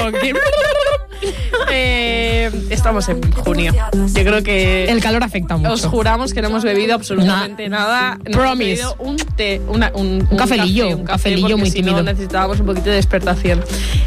Estamos en junio. Yo creo que el calor afecta mucho. Os juramos que no hemos bebido absolutamente nada. No Promise. hemos bebido un té, un cafelillo, un cafelillo muy si tímido. no, necesitábamos un poquito de despertación.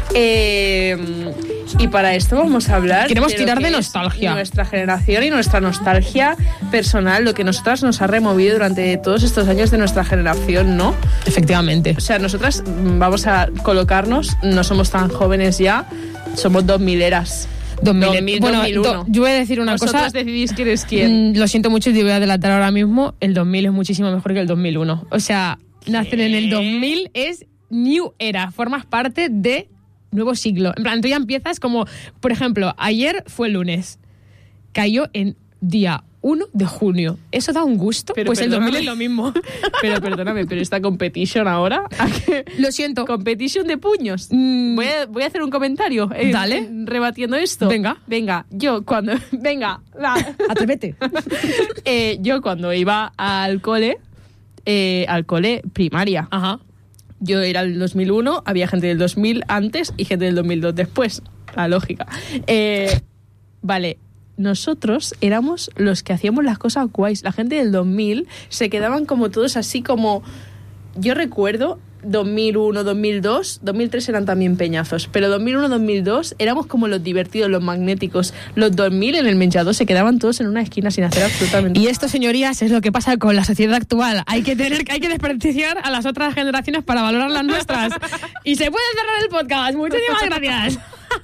Y para esto vamos a hablar. Queremos de tirar lo que de es nostalgia. Nuestra generación y nuestra nostalgia personal, lo que nosotras nos ha removido durante todos estos años de nuestra generación, ¿no? Efectivamente. O sea, nosotras vamos a colocarnos, no somos tan jóvenes ya, somos 2000eras. 2000. Bueno, 2001. yo voy a decir una cosa. Vosotras decidís quién es quién. Lo siento mucho y te voy a adelantar ahora mismo. El 2000 es muchísimo mejor que el 2001. O sea, nacer en el 2000 es New Era. Formas parte de nuevo siglo. En plan, tú ya empiezas como, por ejemplo, ayer fue lunes. Cayó en día 1 de junio. ¿Eso da un gusto? Pero pues perdóname. el 2000 es lo mismo. Pero perdóname, pero esta competition ahora... Lo siento. Competition de puños. Voy a hacer un comentario. Dale. Rebatiendo esto. Venga, yo cuando... Venga, va. Atrévete. Yo cuando iba al cole primaria. Ajá. Yo era el 2001, había gente del 2000 antes y gente del 2002 después. La lógica. Vale. Nosotros éramos los que hacíamos las cosas guays. La gente del 2000 se quedaban como todos así como... Yo recuerdo 2001, 2002, 2003 eran también peñazos, pero 2001, 2002 éramos como los divertidos, los magnéticos. Los 2000 en el menjador se quedaban todos en una esquina sin hacer absolutamente nada. Y esto, señorías, es lo que pasa con la sociedad actual. Hay que desprestigiar a las otras generaciones para valorar las nuestras. Y se puede cerrar el podcast. Muchísimas gracias.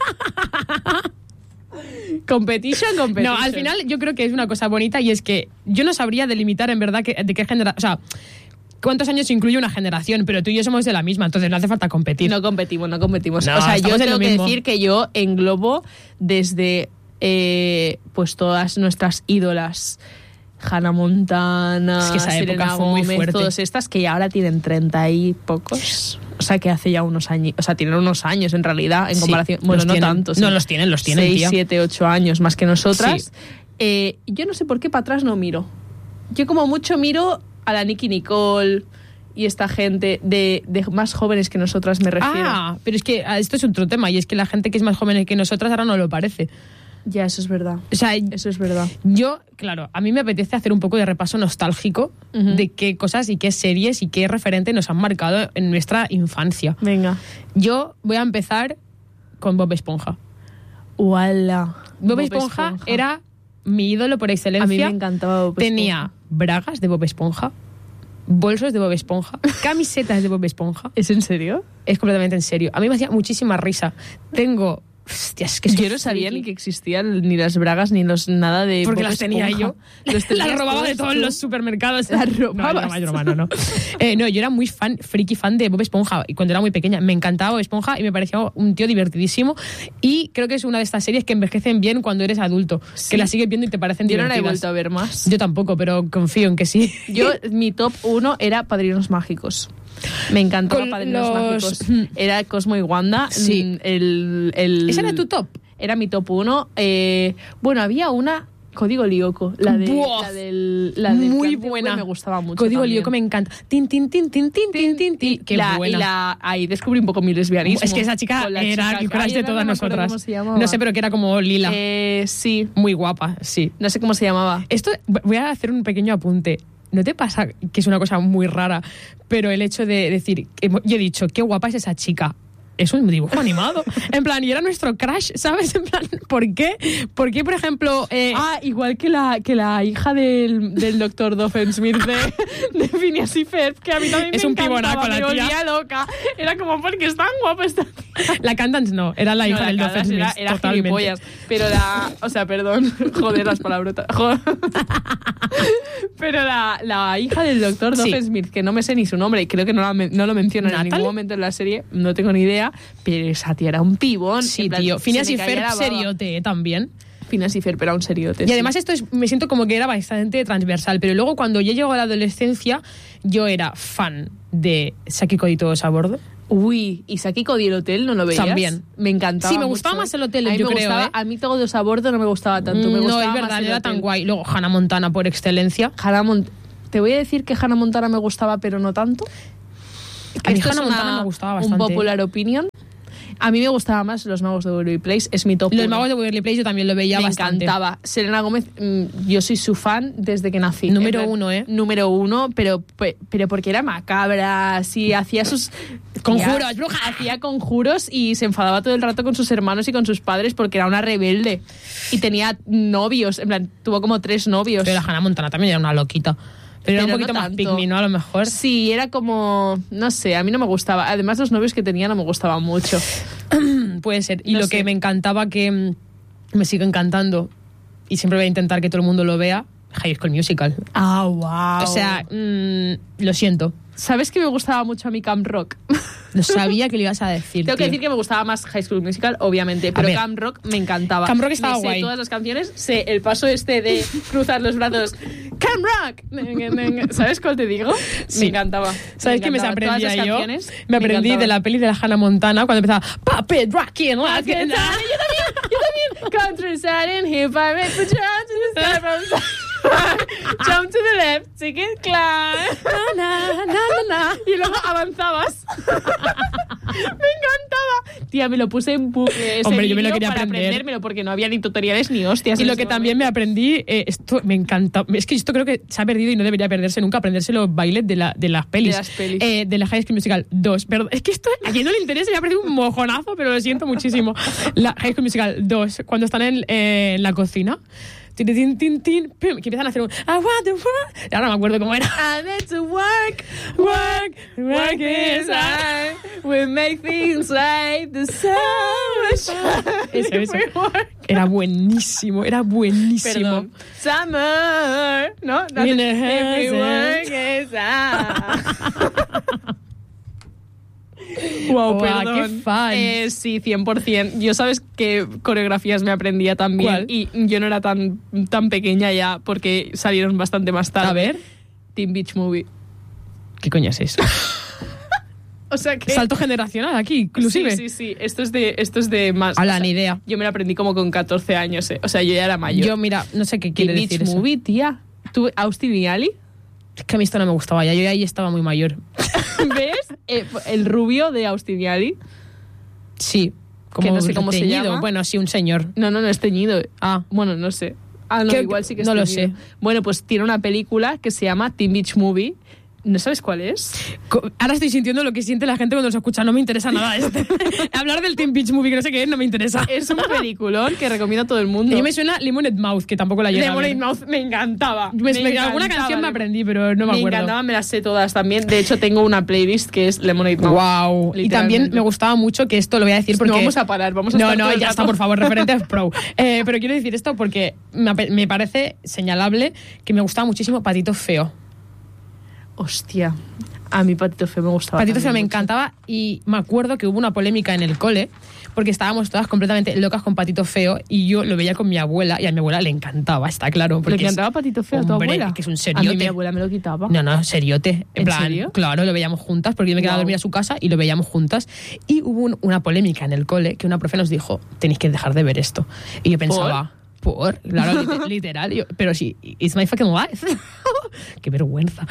Competition. No, al final yo creo que es una cosa bonita y es que yo no sabría delimitar en verdad de qué generación... O sea, cuántos años incluye una generación, pero tú y yo somos de la misma, entonces no hace falta competir. No competimos. No, o sea, yo tengo que decir que yo englobo desde pues todas nuestras ídolas. Hannah Montana, es que esa Selena época fue muy Gómez, fuerte. todas estas que ahora tienen 30 y pocos. O sea, que hace ya unos años. O sea, tienen unos años en realidad, en comparación. Bueno, no tantos. No, los tienen, 6, 7, 8 años más que nosotras. Sí. Yo no sé por qué para atrás no miro. Yo como mucho miro a la Nicki Nicole y esta gente de más jóvenes que nosotras, me refiero. Ah, pero es que esto es otro tema y es que la gente que es más joven que nosotras ahora no lo parece. Ya, eso es verdad. O sea, eso es verdad. Yo, claro, a mí me apetece hacer un poco de repaso nostálgico de qué cosas y qué series y qué referentes nos han marcado en nuestra infancia. Venga. Yo voy a empezar con Bob Esponja. ¡Uala! Bob Esponja era mi ídolo por excelencia. A mí me encantaba Bob Esponja. Tenía bragas de Bob Esponja, bolsos de Bob Esponja, camisetas de Bob Esponja. ¿Es en serio? Es completamente en serio. A mí me hacía muchísima risa. Tengo... Hostia, es que yo no sabía ni que existían ni las bragas ni nada de porque Bob las tenía Esponja. yo. Las robaba de todos los supermercados. Las robabas. No. No, yo era muy friki fan de Bob Esponja y cuando era muy pequeña me encantaba Bob Esponja y me parecía un tío divertidísimo y creo que es una de estas series que envejecen bien cuando eres adulto, ¿sí? Que las sigues viendo y te parecen divertidas. Yo no la he vuelto a ver más. Yo tampoco, pero confío en que sí. Mi top 1 era Padrinos Mágicos. Me encantaba Padrinos Mágicos. Era Cosmo y Wanda. Sí. ¿Ese era tu top? Era mi top 1. Bueno, había una... Código Lyoko. La del muy buena. Me gustaba mucho. Código Lyoko me encanta. Tin. Qué buena. Ahí descubrí un poco mi lesbianismo. Es que esa chica era el crush de todas nosotras. No sé, pero que era como lila. Sí. Muy guapa, sí. No sé cómo se llamaba. Esto, voy a hacer un pequeño apunte. ¿No te pasa que es una cosa muy rara? Pero el hecho de decir, yo he dicho, qué guapa es esa chica. Es un dibujo animado. En plan, y era nuestro crush, ¿sabes? En plan, ¿por qué? ¿Por qué, por ejemplo... igual que la hija del Dr. Doofenshmirtz de Phineas y Ferb, que a mí también es me un encantaba, pibonaco la tía. Me volvía loca. Era como, porque es tan guapa esta tía. La Candance no, era la hija del Doofenshmirtz. Era totalmente. gilipollas. Pero o sea, perdón, joder las palabrotas. Pero la hija del Dr. Doofenshmirtz, que no me sé ni su nombre, y creo que no lo mencionan en ningún momento en la serie, no tengo ni idea, pero esa tía era un pibón. Sí, tío. Phineas y Ferb seriote también. Phineas y Ferb era un seriote. Y además esto me siento como que era bastante transversal, pero luego cuando yo llego a la adolescencia, yo era fan de Saki Cody Todos a Bordo. Uy, ¿y Saki Cody el hotel no lo veías? También. Me encantaba. Sí, me gustaba mucho. Más el hotel, yo creo. A mí Todos a Bordo no me gustaba tanto. Me gustaba no, es verdad, más no era hotel. tan guay. Luego Hannah Montana por excelencia. Te voy a decir que Hannah Montana me gustaba, pero no tanto. A mí Hannah Montana me gustaba bastante. Un popular opinion. A mí me gustaba más Los Magos de Waverly Place, es mi top Los 1. Magos de Waverly Place yo también lo veía Me bastante. encantaba. Selena Gómez, yo soy su fan desde que nací. Número En plan, 1, ¿eh? Número 1, pero porque era macabra, sí, hacía sus... Conjuros, bruja. Hacía conjuros y se enfadaba todo el rato con sus hermanos y con sus padres porque era una rebelde. Y tenía novios, en plan, tuvo como 3 novios. Pero la Hannah Montana también era una loquita. Pero era un Pero poquito no más tanto. pick me, ¿no? A lo mejor. Sí, era como... No sé, a mí no me gustaba. Además, los novios que tenía no me gustaban mucho. Puede ser. Y No lo sé. que me encantaba, que me sigue encantando, y siempre voy a intentar que todo el mundo lo vea, High School Musical. Ah, wow. O sea, lo siento. ¿Sabes que me gustaba mucho a mí Camp Rock? Lo sabía que lo ibas a decir. Tengo que tío. decir que me gustaba más High School Musical, obviamente, pero ver. Camp Rock me encantaba. Camp Rock estaba Me sé guay. todas las canciones, sé el paso este de cruzar los brazos. Camp Rock. ¿Sabes cuál te digo? Sí. Me encantaba. ¿Sabes qué me encantaba. Todas aprendía las yo? canciones Me aprendí de la peli de la Hannah Montana cuando empezaba Puppet Rockin' Like Yo también. Country side and hip I made for jump to the side from jump to the left, take it climb. Y luego avanzabas. Me encantaba. Tía, me lo puse en bucle ese Hombre, yo me lo vídeo quería para aprender. aprendérmelo porque no había ni tutoriales ni hostias. Y en lo ese que también me momento. aprendí, esto me encanta, es que esto creo que se ha perdido y no debería perderse nunca, aprenderse los bailes de las pelis. De las pelis. De la High School Musical 2. Perdón, es que esto a quien no le interesa me ha parecido un mojonazo, pero lo siento muchísimo. La High School Musical 2, cuando están en la cocina, tin, tin, tin, tin, pum, que empiezan a hacer un I want to work. Ahora no me acuerdo cómo era. I need to work is hard. We make things like the sun. Eso. Era buenísimo, era buenísimo. Perdón. Summer. ¿No? In a Every hazard. work is hard. Wow, Guau, perdón. qué fan. Sí, 100%. Yo sabes que coreografías me aprendía también. ¿Cuál? Y yo no era tan pequeña ya porque salieron bastante más tarde. A ver. Teen Beach Movie. ¿Qué coño es eso? O sea que... Salto generacional aquí, inclusive. Sí. Esto es de más... A la o sea, ni idea. Yo me lo aprendí como con 14 años, O sea, yo ya era mayor. Yo, mira, no sé qué quiere Teen decir Beach eso. Movie, tía. ¿Tú, Austin y Ali? Es que a mí esto no me gustaba ya, yo ahí estaba muy mayor. ¿Ves? El rubio de Austin y Ali. Sí, como Que no sé cómo se teñido. llama. Bueno, sí, un señor. No es teñido. Ah, Bueno, no sé. Ah, no, ¿Qué? igual sí que es No lo teñido. sé. Bueno, pues tiene una película que se llama Teen Beach Movie. ¿No sabes cuál es? ahora estoy sintiendo lo que siente la gente cuando nos escucha. No me interesa nada hablar del Teen Beach Movie, que no sé qué es, no me interesa. Es un peliculón que recomiendo a todo el mundo. A mí me suena Lemonade Mouth, que tampoco la llegué a ver. Lemonade Mouth me encantaba. Alguna canción me aprendí, pero no me acuerdo. encantaba, me las sé todas también. De hecho, tengo una playlist que es Lemonade Mouth. Wow. Y también me gustaba mucho, que esto lo voy a decir porque... No vamos a parar, vamos a estar todo el ya rato. está, por favor, referentes pro. Pero quiero decir esto porque me parece señalable que me gustaba muchísimo Patito Feo. Hostia, a mí Patito Feo me gustaba. Patito Feo me también mucho. encantaba y me acuerdo que hubo una polémica en el cole porque estábamos todas completamente locas con Patito Feo y yo lo veía con mi abuela y a mi abuela le encantaba, está claro. ¿Le Porque encantaba Patito Feo a tu hombre, abuela? que es un A mí seriote. mi abuela me lo quitaba. No, seriote. ¿En plan, serio? Claro, lo veíamos juntas porque yo me quedaba a Guau. dormir a su casa y lo veíamos juntas. Y hubo una polémica en el cole que una profe nos dijo, tenéis que dejar de ver esto. Y yo pensaba... Claro, literal. Pero sí, it's my fucking life. Qué vergüenza.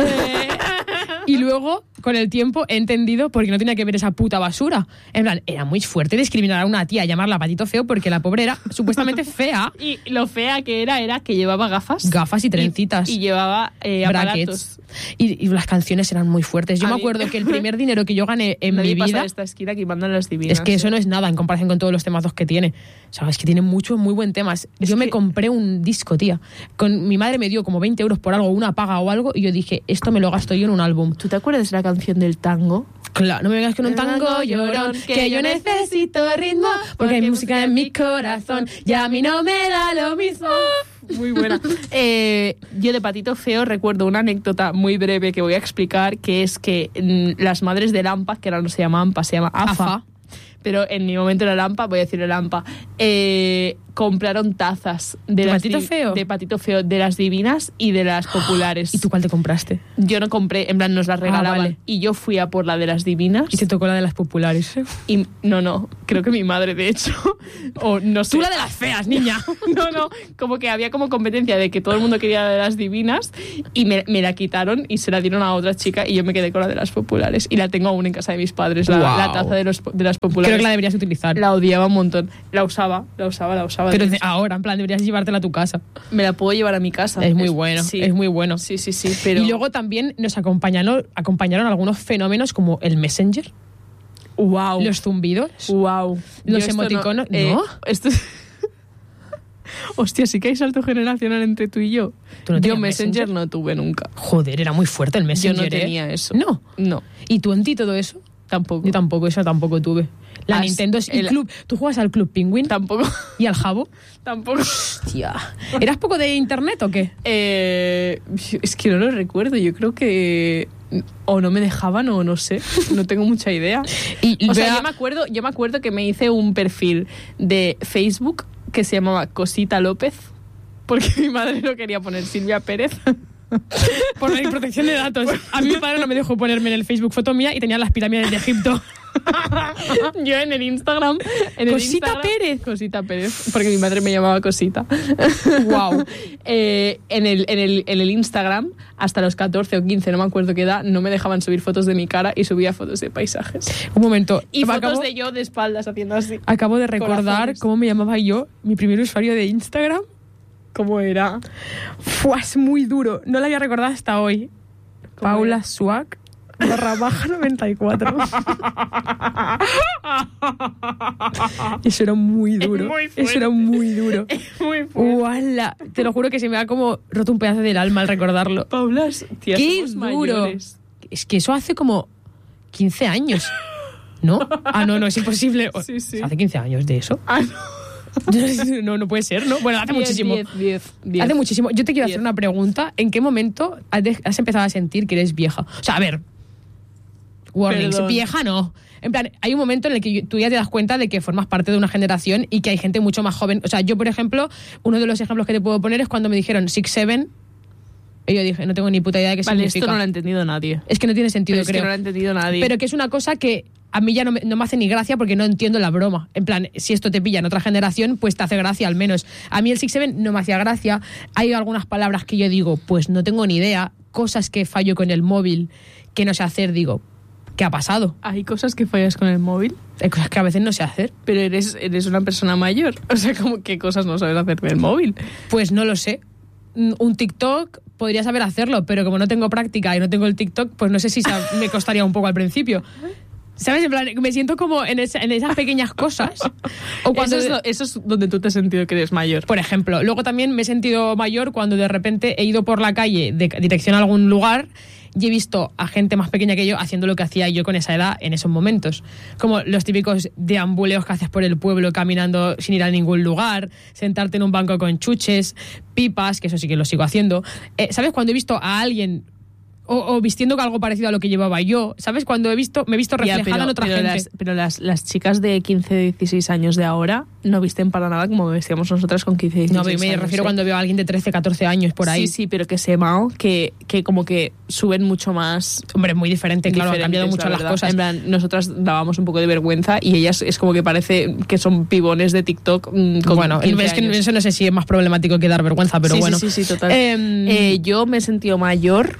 Y luego, con el tiempo, he entendido por qué no tenía que ver esa puta basura. En plan, era muy fuerte discriminar a una tía, llamarla Patito Feo, porque la pobre era supuestamente fea. Y lo fea que era que llevaba gafas. Gafas y trencitas. Y llevaba aparatos. Brackets. Y las canciones eran muy fuertes. Yo A me mí- acuerdo que el primer dinero que yo gané en Nadie mi pasa vida... de esta esquina que mandan las divinas. Es que eso no es nada en comparación con todos los temazos que tiene. O sea, es que tiene muchos muy buen temas. Yo me compré un disco, tía. Mi madre me dio como 20 euros por algo, una paga o algo, y yo dije, esto me lo gasto yo en un álbum. ¿Tú te acuerdas de la canción del tango? Claro, no me vengas con un tango llorón, que yo necesito ritmo, porque hay música en mi corazón, y a mí no me da lo mismo. Muy buena. Yo de Patito Feo recuerdo una anécdota muy breve que voy a explicar, que es que las madres de Lampa, que ahora no se llama AMPA, se llama AFA. AFA. Pero en mi momento era Lampa, voy a decir Lampa, compraron tazas de Patito Feo? De Patito Feo, de las divinas y de las populares. ¿Y tú cuál te compraste? Yo no compré, en plan nos las regalaban. Vale. Y yo fui a por la de las divinas. Y te tocó la de las populares. Y no, creo que mi madre, de hecho, o no sé. Tú la de las feas, niña. No, como que había como competencia de que todo el mundo quería la de las divinas y me la quitaron y se la dieron a otra chica y yo me quedé con la de las populares. Y la tengo aún en casa de mis padres, Wow. la taza de las populares. Creo que la deberías utilizar. La odiaba un montón. La usaba. Pero ahora, en plan, deberías llevártela a tu casa. Me la puedo llevar a mi casa. Es muy bueno, sí. es muy bueno. Sí, pero... Y luego también nos acompañaron algunos fenómenos como el Messenger, wow. los zumbidos, Wow. los emoticonos. No. Esto Hostia, sí que hay salto generacional entre tú y yo. ¿Tú no Yo tenías Messenger Messenger? no tuve nunca. Joder, era muy fuerte el Messenger. Yo no tenía eso. No. ¿Y tú en ti todo eso? Tampoco. Yo tampoco, eso tampoco tuve. La Nintendo es el club. ¿Tú juegas al Club Penguin? Tampoco. ¿Y al Jabo? Tampoco. Hostia. ¿Eras poco de internet o qué? Es que no lo recuerdo. Yo creo que o no me dejaban o no sé. No tengo mucha idea. O sea, yo me acuerdo que me hice un perfil de Facebook que se llamaba Cosita López porque mi madre no quería poner Silvia Pérez. Por la protección de datos. A mí mi padre no me dejó ponerme en el Facebook foto mía y tenía las pirámides de Egipto. Yo en el Instagram... Cosita Pérez. Cosita Pérez, porque mi madre me llamaba Cosita. Wow. En el Instagram, hasta los 14 o 15, no me acuerdo qué edad, no me dejaban subir fotos de mi cara y subía fotos de paisajes. Un momento. Y fotos de yo de espaldas haciendo así. Acabo de recordar Corazones. cómo me llamaba yo, mi primer usuario de Instagram. ¿Cómo era? Es muy duro. No lo había recordado hasta hoy. Paula Swag _94. Eso era muy duro. Eso era muy duro. Muy fuerte. ¡Uala! Te lo juro que se me ha como roto un pedazo del alma al recordarlo. Paula, tía, ¡Qué somos duro! mayores. Es que eso hace como 15 años. ¿No? No, es imposible. Sí. ¿Hace 15 años de eso? No puede ser, ¿no? Bueno, hace muchísimo. 10. Hace muchísimo. Yo te quiero 10. hacer una pregunta. ¿En qué momento has empezado a sentir que eres vieja? O sea, a ver. Warnings. Perdón. Vieja no. En plan, hay un momento en el que tú ya te das cuenta de que formas parte de una generación y que hay gente mucho más joven. O sea, yo, por ejemplo, uno de los ejemplos que te puedo poner es cuando me dijeron 6'7". Y yo dije, no tengo ni puta idea de qué significa. Esto no lo ha entendido nadie. Es que no tiene sentido, Pero es creo. que no lo ha entendido nadie. Pero que es una cosa que a mí ya no me hace ni gracia porque no entiendo la broma. En plan, si esto te pilla en otra generación, pues te hace gracia al menos. A mí el 6'7" no me hacía gracia. Hay algunas palabras que yo digo, pues no tengo ni idea. Cosas que fallo con el móvil, que no sé hacer, digo, ¿qué ha pasado? Hay cosas que fallas con el móvil, Hay cosas que a veces no sé hacer. pero eres una persona mayor. O sea, como ¿qué cosas no sabes hacer con el móvil? Pues no lo sé. Un TikTok podría saber hacerlo, pero como no tengo práctica y no tengo el TikTok, pues no sé si me costaría un poco al principio. ¿Sabes? En plan, me siento como en esas pequeñas cosas. O cuando Eso es donde tú te has sentido que eres mayor. Por ejemplo, luego también me he sentido mayor cuando de repente he ido por la calle de dirección a algún lugar y he visto a gente más pequeña que yo haciendo lo que hacía yo con esa edad en esos momentos. Como los típicos deambuleos que haces por el pueblo caminando sin ir a ningún lugar, sentarte en un banco con chuches, pipas, que eso sí que lo sigo haciendo. ¿Sabes? Cuando he visto a alguien o vistiendo algo parecido a lo que llevaba yo, ¿sabes? Cuando me he visto reflejada en otra gente. Pero las chicas de 15, 16 años de ahora no visten para nada como vestíamos nosotras con 15, 16 No, años. me refiero cuando veo a alguien de 13, 14 años por ahí. Sí, pero que que como que suben mucho más. Hombre, muy diferente, claro, han cambiado mucho las cosas. En plan, nosotras dábamos un poco de vergüenza y ellas es como que parece que son pibones de TikTok con bueno, 15 es que años. eso no sé si es más problemático que dar vergüenza, pero bueno. Sí, total. Yo me he sentido mayor.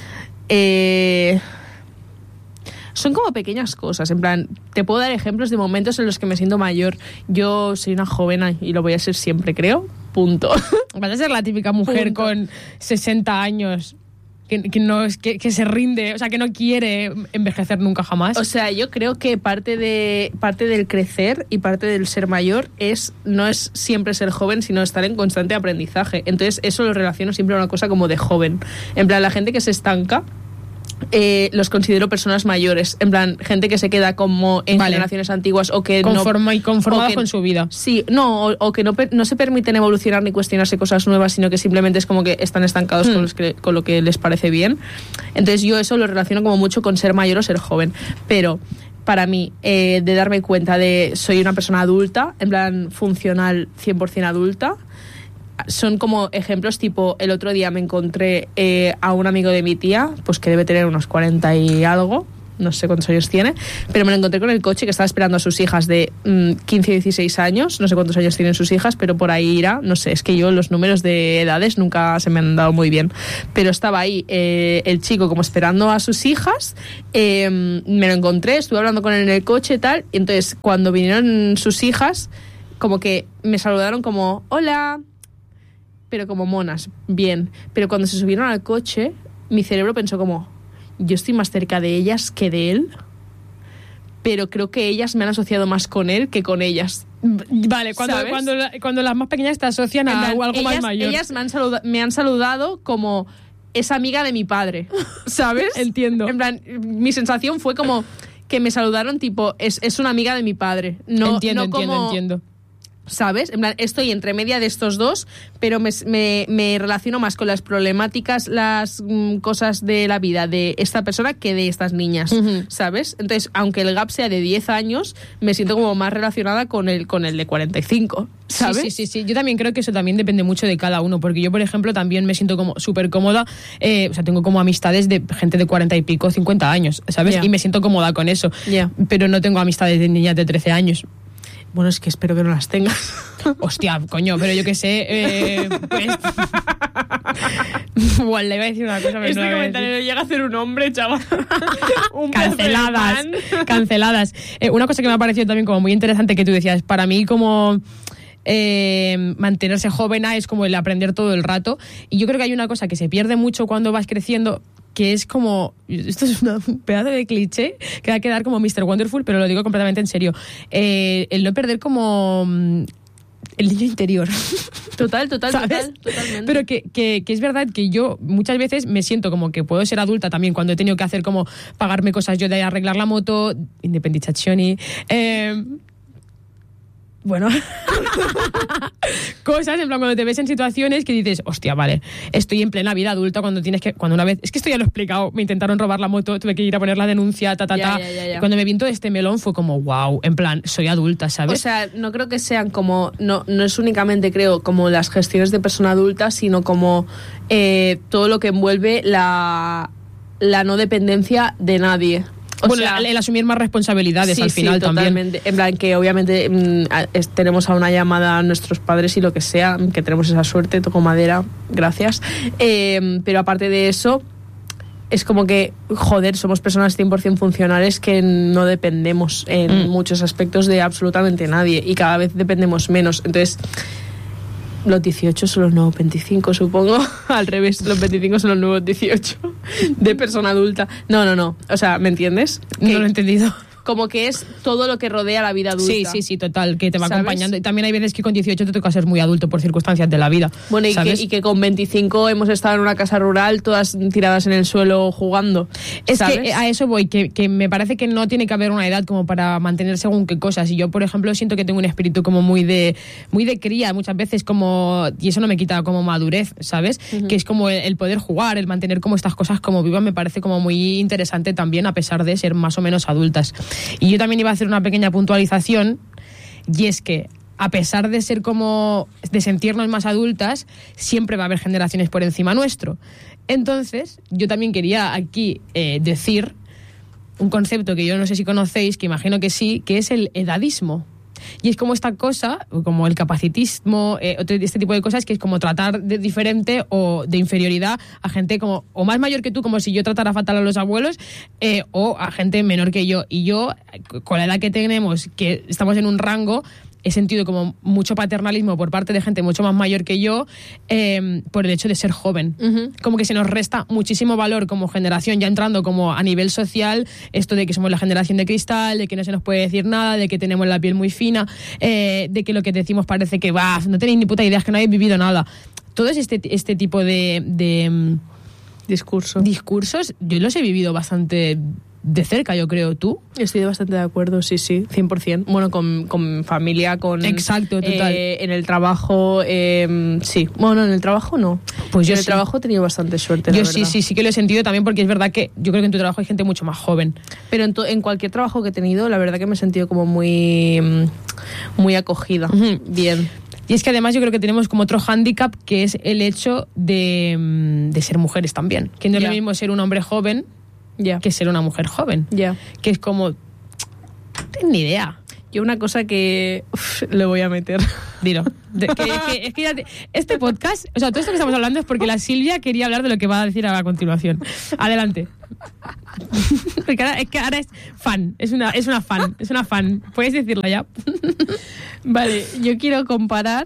Son como pequeñas cosas, en plan, te puedo dar ejemplos de momentos en los que me siento mayor. Yo soy una joven y lo voy a ser siempre, creo. Punto. Vas a ser la típica mujer Punto. con 60 años que se rinde, o sea, que no quiere envejecer nunca jamás. O sea, yo creo que parte del crecer y parte del ser mayor no es siempre ser joven, sino estar en constante aprendizaje. Entonces, eso lo relaciono siempre a una cosa como de joven. En plan, la gente que se estanca, los considero personas mayores. En plan, gente que se queda como en generaciones antiguas o que conformada con su vida. Sí, o que no se permiten evolucionar ni cuestionarse cosas nuevas, sino que simplemente es como que están estancados con lo que les parece bien. Entonces yo eso lo relaciono como mucho con ser mayor o ser joven. Pero para mí, de darme cuenta de soy una persona adulta, en plan funcional 100% adulta. Son como ejemplos tipo, el otro día me encontré a un amigo de mi tía, pues que debe tener unos 40 y algo, no sé cuántos años tiene, pero me lo encontré con el coche que estaba esperando a sus hijas de 15 y 16 años, no sé cuántos años tienen sus hijas, pero por ahí irá, no sé, es que yo los números de edades nunca se me han dado muy bien, pero estaba ahí el chico como esperando a sus hijas, me lo encontré, estuve hablando con él en el coche y tal, y entonces cuando vinieron sus hijas, como que me saludaron como, hola, pero como monas, bien, pero cuando se subieron al coche, mi cerebro pensó como, yo estoy más cerca de ellas que de él, pero creo que ellas me han asociado más con él que con ellas. Vale, cuando las más pequeñas te asocian a algo más mayor. Ellas me han saludado como esa amiga de mi padre, ¿sabes? Entiendo. En plan, mi sensación fue como que me saludaron tipo, es una amiga de mi padre. No, Entiendo. ¿Sabes? En plan, estoy entre media de estos dos, pero me relaciono más con las problemáticas, las cosas de la vida de esta persona que de estas niñas, uh-huh. ¿Sabes? Entonces, aunque el gap sea de 10 años, me siento como más relacionada con el de 45, ¿sabes? Sí. Yo también creo que eso también depende mucho de cada uno, porque yo, por ejemplo, también me siento como súper cómoda, o sea, tengo como amistades de gente de 40 y pico, 50 años, ¿sabes? Yeah. Y me siento cómoda con eso, pero no tengo amistades de niñas de 13 años. Bueno, es que espero que no las tengas. Hostia, coño, pero yo qué sé, pues... Igual le iba a decir una cosa, pero este comentario no llega a ser un hombre, chaval. Canceladas. Una cosa que me ha parecido también como muy interesante que tú decías, para mí como... mantenerse joven es como el aprender todo el rato, y yo creo que hay una cosa que se pierde mucho cuando vas creciendo, que es como, esto es un pedazo de cliché que va a quedar como Mr. Wonderful, pero lo digo completamente en serio, el no perder como el niño interior. Totalmente. Pero que es verdad que yo muchas veces me siento como que puedo ser adulta también cuando he tenido que hacer como pagarme cosas yo de arreglar la moto, independizzazioni, bueno, cosas, en plan, cuando te ves en situaciones que dices, hostia, vale, estoy en plena vida adulta cuando una vez, es que esto ya lo he explicado, me intentaron robar la moto, tuve que ir a poner la denuncia, Ya. Y cuando me vi todo este melón fue como, wow, en plan, soy adulta, ¿sabes? O sea, no creo que sean como, no es únicamente, creo, como las gestiones de persona adulta, sino como todo lo que envuelve la no dependencia de nadie. El asumir más responsabilidades al final totalmente. También. En plan que obviamente tenemos a una llamada a nuestros padres y lo que sea, que tenemos esa suerte, toco madera, gracias. Pero aparte de eso, es como que, joder, somos personas 100% funcionales que no dependemos en muchos aspectos de absolutamente nadie y cada vez dependemos menos. Entonces... Los 18 son los nuevos 25, supongo. Al revés, los 25 son los nuevos 18 de persona adulta. No. O sea, ¿me entiendes? No lo he entendido. Como que es todo lo que rodea la vida adulta. Sí, total, que te va, ¿sabes?, acompañando. Y también hay veces que con 18 te toca ser muy adulto por circunstancias de la vida. Bueno, y que con 25 hemos estado en una casa rural todas tiradas en el suelo jugando. Es ¿sabes? que a eso voy, que me parece que no tiene que haber una edad como para mantener según qué cosas. Y yo, por ejemplo, siento que tengo un espíritu como muy de cría, muchas veces como... Y eso no me quita como madurez, ¿sabes? Uh-huh. Que es como el poder jugar, el mantener como estas cosas como vivas, me parece como muy interesante también, a pesar de ser más o menos adultas. Y yo también iba a hacer una pequeña puntualización, y es que a pesar de ser como de sentirnos más adultas, siempre va a haber generaciones por encima nuestro. Entonces, yo también quería aquí decir un concepto que yo no sé si conocéis, que imagino que sí, que es el edadismo. Y es como esta cosa, como el capacitismo, este tipo de cosas, que es como tratar de diferente o de inferioridad a gente como o más mayor que tú, como si yo tratara fatal a los abuelos, o a gente menor que yo. Y yo, con la edad que tenemos, que estamos en un rango, he sentido como mucho paternalismo por parte de gente mucho más mayor que yo, por el hecho de ser joven. Uh-huh. Como que se nos resta muchísimo valor como generación, ya entrando como a nivel social, esto de que somos la generación de cristal, de que no se nos puede decir nada, de que tenemos la piel muy fina, de que lo que decimos parece que no tenéis ni puta idea, es que no habéis vivido nada. Todo este tipo de discursos, yo los he vivido bastante de cerca, yo creo. ¿Tú? Estoy bastante de acuerdo, sí, 100%. Bueno, con familia, con... Exacto, total. En el trabajo, sí. Bueno, en el trabajo no. Pues yo en el sí. trabajo he tenido bastante suerte, la Yo verdad. sí que lo he sentido también, porque es verdad que yo creo que en tu trabajo hay gente mucho más joven. Pero en cualquier trabajo que he tenido, la verdad que me he sentido como muy acogida. Ujú. Bien. Y es que además yo creo que tenemos como otro hándicap, que es el hecho de ser mujeres también. Que no es Ya. lo mismo ser un hombre joven Ya. que ser una mujer joven. Ya. Que es como... No tengo ni idea. Yo una cosa que le voy a meter. Dilo. Es que ya este podcast, o sea, todo esto que estamos hablando es porque la Silvia quería hablar de lo que va a decir a continuación. Adelante. Es que ahora es fan, es una fan. ¿Puedes decirlo ya? Vale, yo quiero comparar...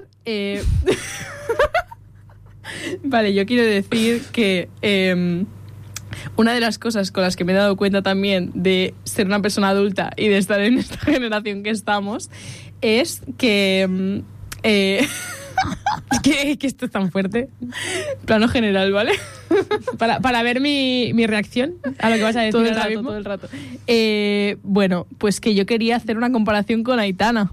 Vale, yo quiero decir que... una de las cosas con las que me he dado cuenta también de ser una persona adulta y de estar en esta generación que estamos es que... que esto es tan fuerte. Plano general, ¿vale? Para ver mi reacción a lo que vas a decir Todo el ahora rato, mismo. todo el rato. Bueno, pues que yo quería hacer una comparación con Aitana.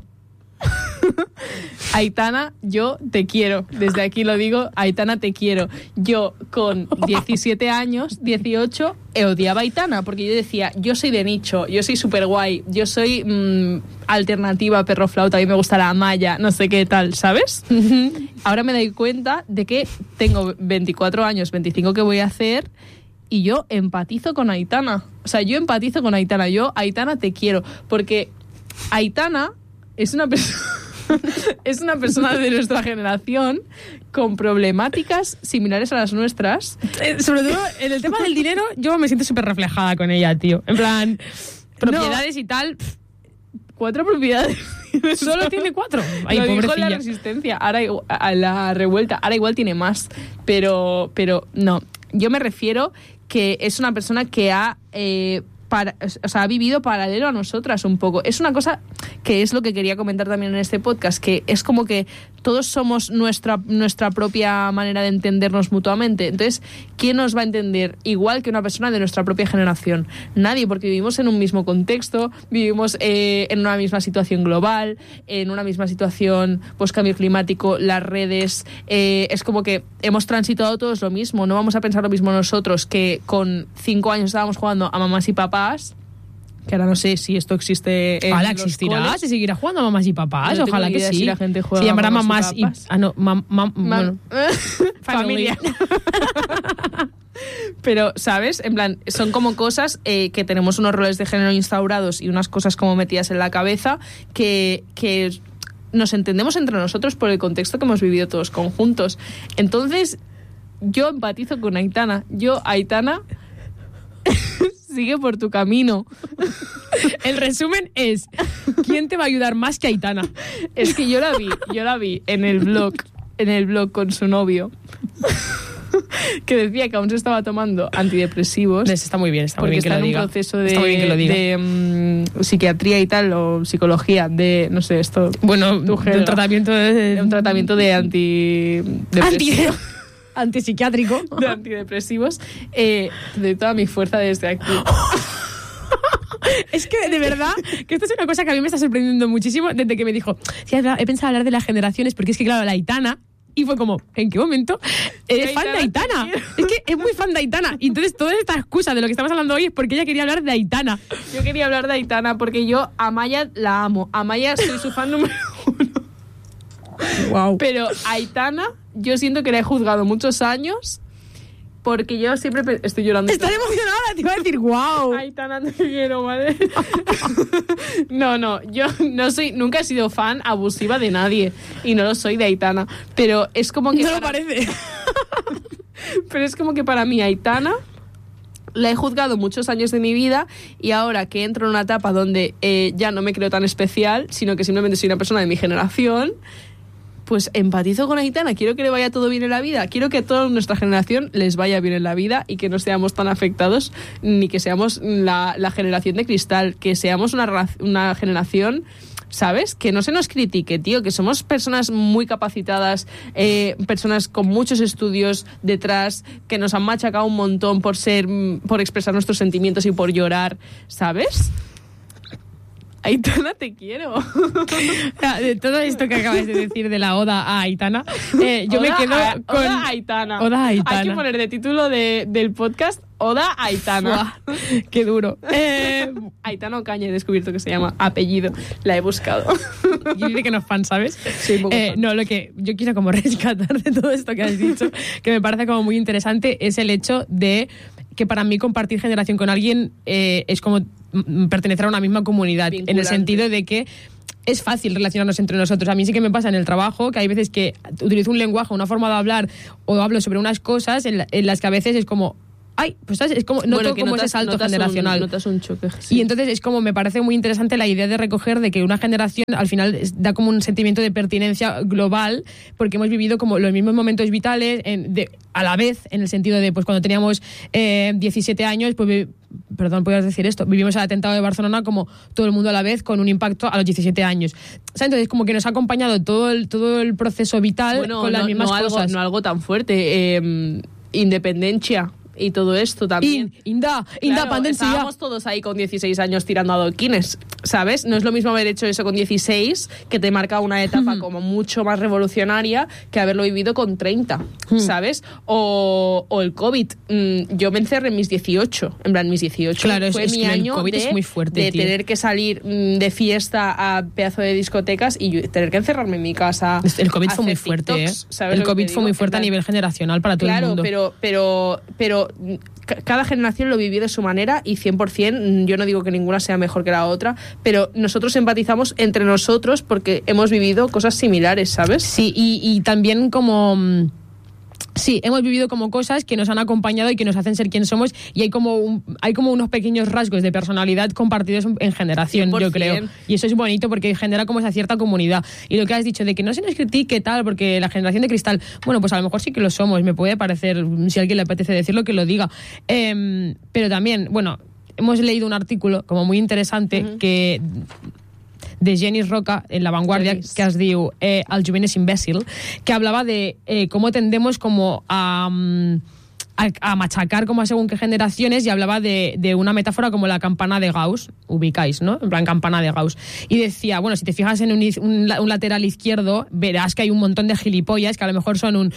Aitana, yo te quiero. Desde aquí lo digo, Aitana, te quiero. Yo con 17 años, 18, odiaba a Aitana porque yo decía, yo soy de nicho, yo soy súper guay, yo soy alternativa, perro flauta, a mí me gusta la Amaya, no sé qué tal, ¿sabes? Ahora me doy cuenta de que tengo 24 años, 25 que voy a hacer y yo empatizo con Aitana. O sea, yo empatizo con Aitana. Yo, Aitana, te quiero. Porque Aitana es una persona... es una persona de nuestra generación con problemáticas similares a las nuestras. Sobre todo en el tema del dinero, yo me siento súper reflejada con ella, tío. En plan, propiedades y tal. 4 propiedades. Solo tiene 4. Ay, Lo dijo en la pobrecilla. Resistencia, ahora a la revuelta. Ahora igual tiene más. Pero no. Yo me refiero que es una persona que ha vivido paralelo a nosotras un poco. Es una cosa que es lo que quería comentar también en este podcast, que es como que todos somos nuestra propia manera de entendernos mutuamente. Entonces, ¿quién nos va a entender igual que una persona de nuestra propia generación? Nadie, porque vivimos en un mismo contexto, vivimos en una misma situación global, en una misma situación, pues cambio climático, las redes, es como que hemos transitado todos lo mismo. No vamos a pensar lo mismo nosotros que con 5 años estábamos jugando a mamás y papás, que ahora no sé si esto existe en Ojalá los existirá, coles. se seguirá jugando a mamás y papás, No tengo ojalá ni que idea sí. si la gente juega se llamará a mamás mamás y papas. bueno, Familia. Pero, ¿sabes? En plan, son como cosas que tenemos unos roles de género instaurados y unas cosas como metidas en la cabeza que nos entendemos entre nosotros por el contexto que hemos vivido todos conjuntos. Entonces, yo empatizo con Aitana. Aitana, sigue por tu camino. El resumen es, ¿quién te va a ayudar más que Aitana? Es que yo la vi en el blog con su novio, que decía que aún se estaba tomando antidepresivos. Está muy bien, está muy Porque bien que está lo en un diga. proceso Está muy bien que lo diga. de psiquiatría y tal, o psicología, de, no sé, esto... Bueno, tu de un jerga. tratamiento De un tratamiento de antipsiquiátrico. de antidepresivos. Te doy toda mi fuerza desde aquí. Es que, de verdad, que esto es una cosa que a mí me está sorprendiendo muchísimo desde que me dijo, sí, he pensado hablar de las generaciones, porque es que, claro, la Aitana, y fue como, ¿en qué momento? Eres fan de Aitana. Es que es muy fan de Aitana. Y entonces toda esta excusa de lo que estamos hablando hoy es porque ella quería hablar de Aitana. Yo quería hablar de Aitana porque yo a Maya la amo. A Maya soy su fan número 1. Wow. Pero Aitana, yo siento que la he juzgado muchos años porque yo siempre estoy llorando. Estaré emocionada, te iba a decir, wow. Aitana, te quiero, ¿vale? No, yo nunca he sido fan abusiva de nadie y no lo soy de Aitana, pero es como que... No lo parece. Pero es como que para mí Aitana la he juzgado muchos años de mi vida y ahora que entro en una etapa donde ya no me creo tan especial, sino que simplemente soy una persona de mi generación, pues empatizo con Aitana. Quiero que le vaya todo bien en la vida. Quiero que a toda nuestra generación les vaya bien en la vida y que no seamos tan afectados ni que seamos la generación de cristal, que seamos una generación ¿sabes? Que no se nos critique, tío, que somos personas muy capacitadas, personas con muchos estudios detrás, que nos han machacado un montón por expresar nuestros sentimientos y por llorar, ¿sabes? Aitana, te quiero. De todo esto que acabas de decir de la oda a Aitana, yo me quedo con... Oda a Aitana. Oda a Aitana. Hay que poner de título del podcast Oda a Aitana. Qué duro. Aitana Ocaña he descubierto que se llama apellido. La he buscado. Yo diré que no es fan, ¿sabes? Sí, un poco fan. No, lo que yo quiero como rescatar de todo esto que has dicho, que me parece como muy interesante, es el hecho de que para mí compartir generación con alguien es como pertenecer a una misma comunidad, vinculante. en el sentido de que es fácil relacionarnos entre nosotros. A mí sí que me pasa en el trabajo que hay veces que utilizo un lenguaje, una forma de hablar o hablo sobre unas cosas en las que a veces es como... Ay, pues ¿sabes? Es como noto como ese salto generacional. Notas un choque. Sí. Y entonces es como me parece muy interesante la idea de recoger de que una generación al final da como un sentimiento de pertinencia global porque hemos vivido como los mismos momentos vitales a la vez, en el sentido de pues cuando teníamos 17 años, pues perdón, puedes decir esto, vivimos el atentado de Barcelona como todo el mundo a la vez con un impacto a los 17 años. O sea, entonces como que nos ha acompañado todo el proceso vital con las mismas cosas. No algo tan fuerte. Independencia y todo esto también. Independencia. Estábamos todos ahí con 16 años tirando adoquines, ¿sabes? No es lo mismo haber hecho eso con 16, que te marca una etapa como mucho más revolucionaria, que haberlo vivido con 30, ¿sabes? O el COVID. Yo me encerré en mis 18. En plan, mis 18 claro, fue mi año el COVID es muy fuerte, de tío. tener que salir de fiesta a pedazo de discotecas y tener que encerrarme en mi casa. El COVID fue muy fuerte, TikToks, El COVID fue muy fuerte a nivel generacional para todo el mundo. Pero cada generación lo vivió de su manera y 100%, yo no digo que ninguna sea mejor que la otra, pero nosotros empatizamos entre nosotros porque hemos vivido cosas similares, ¿sabes? Sí, y también como... Sí, hemos vivido como cosas que nos han acompañado y que nos hacen ser quien somos y hay como unos pequeños rasgos de personalidad compartidos en generación, 100%. Yo creo. Y eso es bonito porque genera como esa cierta comunidad. Y lo que has dicho de que no se nos critique tal, porque la generación de cristal, bueno, pues a lo mejor sí que lo somos, me puede parecer, si a alguien le apetece decirlo, que lo diga. Pero también, bueno, hemos leído un artículo como muy interesante que... de Jenny Roca, en La Vanguardia, que es diu El jovent és imbècil, que hablaba de cómo tendemos como a machacar como a según qué generaciones y hablaba de una metáfora como la campana de Gauss, ubicáis, ¿no? En plan, campana de Gauss. Y decía, bueno, si te fijas en un lateral izquierdo, verás que hay un montón de gilipollas que a lo mejor son un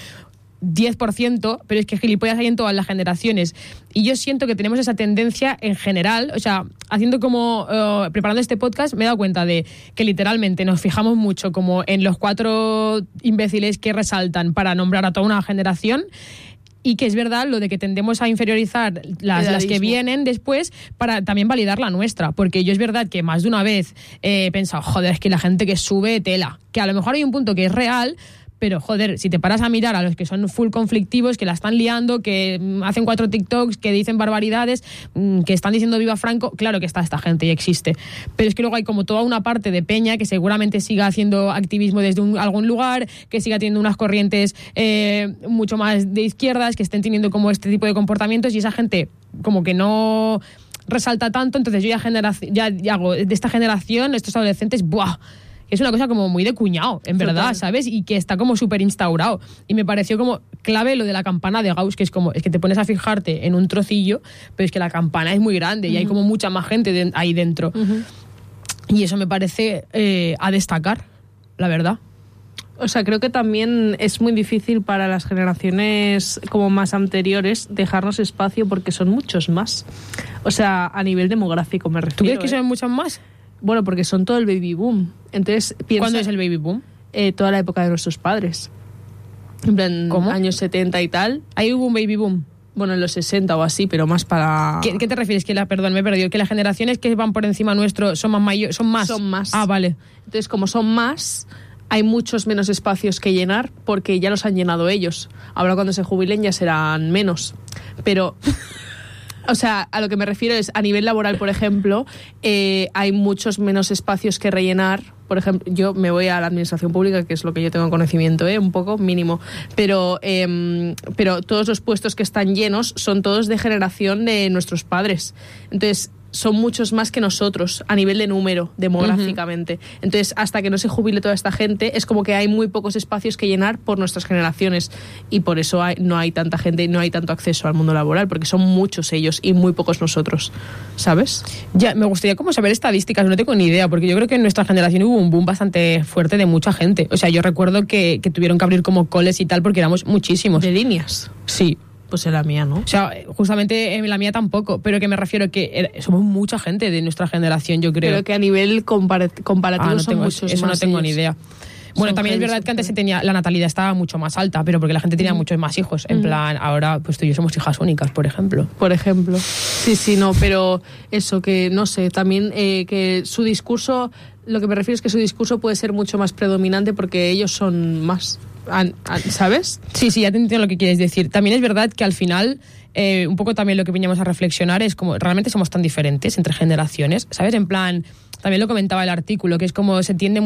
10%, pero es que gilipollas hay en todas las generaciones. Y yo siento que tenemos esa tendencia en general, o sea, haciendo como preparando este podcast me he dado cuenta de que literalmente nos fijamos mucho como en los 4 imbéciles que resaltan para nombrar a toda una generación. Y que es verdad lo de que tendemos a inferiorizar las que vienen después para también validar la nuestra. Porque yo es verdad que más de una vez he pensado, joder, es que la gente que sube tela, que a lo mejor hay un punto que es real, pero joder, si te paras a mirar a los que son full conflictivos, que la están liando, que hacen 4 TikToks, que dicen barbaridades, que están diciendo viva Franco, claro que está esta gente y existe. Pero es que luego hay como toda una parte de peña que seguramente siga haciendo activismo desde algún lugar, que siga teniendo unas corrientes mucho más de izquierdas, que estén teniendo como este tipo de comportamientos y esa gente como que no resalta tanto. Entonces yo ya hago de esta generación, estos adolescentes, ¡buah! Es una cosa como muy de cuñado, en verdad, ¿sabes? Y que está como súper instaurado. Y me pareció como clave lo de la campana de Gauss, que es como, es que te pones a fijarte en un trocillo, pero es que la campana es muy grande y hay como mucha más gente ahí dentro. Y eso me parece a destacar, la verdad. O sea, creo que también es muy difícil para las generaciones como más anteriores dejarnos espacio porque son muchos más. O sea, a nivel demográfico me refiero. ¿Tú crees que son muchos más? Bueno, porque son todo el baby boom. Entonces, piensa, ¿cuándo es el baby boom? Toda la época de nuestros padres. En plan, ¿cómo? Años 70 y tal. Ahí hubo un baby boom. Bueno, en los 60 o así, pero más para... ¿Qué te refieres? Perdón, me he perdido. ¿Que las generaciones que van por encima nuestro son más mayores? ¿Son más? Son más. Ah, vale. Entonces, como son más, hay muchos menos espacios que llenar porque ya los han llenado ellos. Ahora cuando se jubilen ya serán menos. Pero... O sea, a lo que me refiero es, a nivel laboral, por ejemplo, hay muchos menos espacios que rellenar. Por ejemplo, yo me voy a la administración pública, que es lo que yo tengo conocimiento, un poco mínimo. Pero todos los puestos que están llenos son todos de generación de nuestros padres. Entonces, son muchos más que nosotros a nivel de número, demográficamente. Entonces, hasta que no se jubile toda esta gente, es como que hay muy pocos espacios que llenar por nuestras generaciones, y por eso no hay tanta gente y no hay tanto acceso al mundo laboral, porque son muchos ellos y muy pocos nosotros, ¿sabes? Ya, me gustaría como saber estadísticas, no tengo ni idea, porque yo creo que en nuestra generación hubo un boom bastante fuerte de mucha gente. O sea, yo recuerdo que tuvieron que abrir como coles y tal, porque éramos muchísimos. ¿De líneas? Sí. Pues en la mía, ¿no? O sea, justamente en la mía tampoco, pero que me refiero que somos mucha gente de nuestra generación, yo creo. Pero que a nivel comparativo son muchos eso más. No tengo ni idea. Bueno, también es verdad que antes la natalidad estaba mucho más alta, pero porque la gente tenía muchos más hijos. En plan, ahora pues tú y yo somos hijas únicas, por ejemplo. Por ejemplo. Sí, no, pero eso, que no sé, también que su discurso, lo que me refiero es que su discurso puede ser mucho más predominante porque ellos son más, ¿sabes? Sí, ya te entiendo lo que quieres decir. También es verdad que al final, un poco también lo que veníamos a reflexionar es como realmente somos tan diferentes entre generaciones, ¿sabes? En plan, también lo comentaba el artículo, que es como se tiende